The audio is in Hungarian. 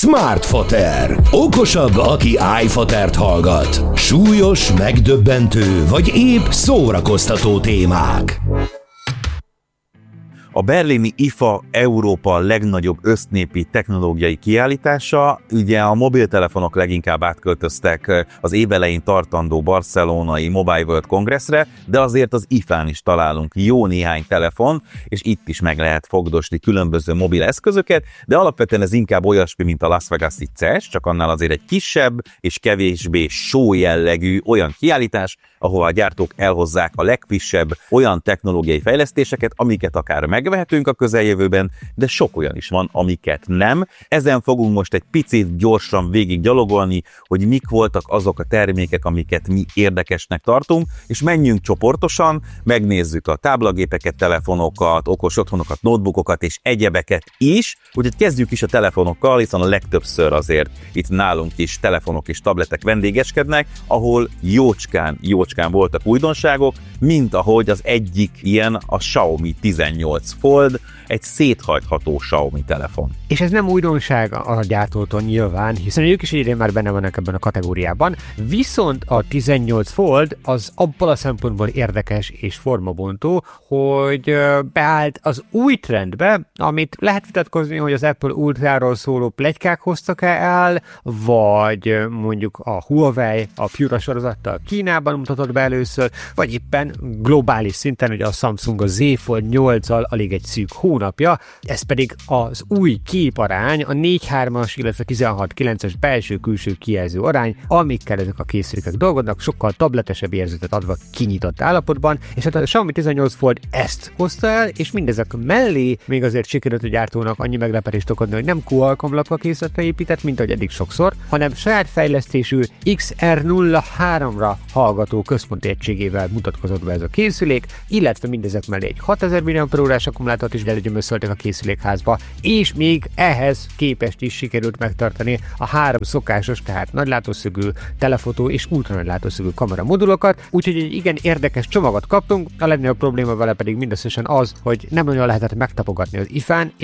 Smartfoter. Okosabb, aki iFotert hallgat. Súlyos, megdöbbentő, vagy épp szórakoztató témák. A berlini IFA Európa legnagyobb össznépi technológiai kiállítása, ugye a mobiltelefonok leginkább átköltöztek az évelején tartandó barcelonai Mobile World Congressre, de azért az IFA-n is találunk jó néhány telefon, és itt is meg lehet fogdosni különböző mobil eszközöket, de alapvetően ez inkább olyasmi, mint a Las Vegas-i CES, csak annál azért egy kisebb és kevésbé show jellegű olyan kiállítás, ahol a gyártók elhozzák a legfrissebb olyan technológiai fejlesztéseket, amiket akár megvehetünk a közeljövőben, de sok olyan is van, amiket nem. Ezen fogunk most egy picit gyorsan végig gyalogolni, hogy mik voltak azok a termékek, amiket mi érdekesnek tartunk, és menjünk csoportosan, megnézzük a táblagépeket, telefonokat, okos otthonokat, notebookokat és egyebeket is. Úgyhogy kezdjük is a telefonokkal, hiszen a legtöbbször azért itt nálunk is telefonok és tabletek vendégeskednek, ahol jócskán voltak újdonságok, mint ahogy az egyik ilyen a Xiaomi 18 Fold, egy széthajtható Xiaomi telefon. És ez nem újdonság a gyártótól nyilván, hiszen ők is idén már benne vannak ebben a kategóriában, viszont a 18 Fold az abból a szempontból érdekes és formabontó, hogy beállt az új trendbe, amit lehet vitatkozni, hogy az Apple Ultra-ról szóló pletykák hoztak el, vagy mondjuk a Huawei a Pure sorozattal Kínában mutatott be először, vagy éppen globális szinten, ugye a Samsung a Z Fold 8-al alig egy szűk hónapja, ez pedig az új képarány, a 4:3-as, illetve 16:9-es belső-külső kijelző arány, amikkel ezek a készülékek dolgoznak, sokkal tabletesebb érzetet adva kinyitott állapotban, és hát a Xiaomi 18 Fold ezt hozta el, és mindezek mellé még azért sikerült a gyártónak annyi meglepetést okozni, hogy nem Qualcomm lapkakészletre épített, mint ahogy eddig sokszor, hanem saját fejlesztésű XR03-ra hallgató központi egységével mutatkozott be ez a készülék, illetve mindezek mellé egy 6000 mAh-órás akkumulátort is belegyömöszöltek a készülékházba, és még ehhez képest is sikerült megtartani a 3 szokásos, tehát nagylátószögű telefotó és ultranaglátószögű kamera modulokat, úgyhogy egy igen érdekes csomagot kaptunk, a legnagyobb probléma vele pedig mindösszesen az, hogy nem nagyon lehetett megtapogatni az IFA-n,